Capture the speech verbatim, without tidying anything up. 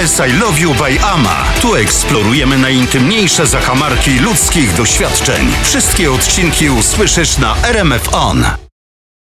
S I Love You by Ama. Tu eksplorujemy najintymniejsze zakamarki ludzkich doświadczeń. Wszystkie odcinki usłyszysz na R M F On.